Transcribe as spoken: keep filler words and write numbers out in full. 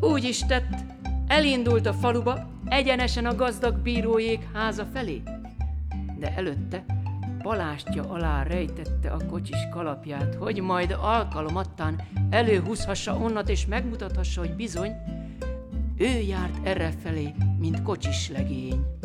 Úgy is tett, elindult a faluba, egyenesen a gazdag bírójék háza felé. De előtte palástja alá rejtette a kocsis kalapját, hogy majd alkalomattán előhúzhassa onnat, és megmutathassa, hogy bizony, ő járt errefelé, mint kocsis legény.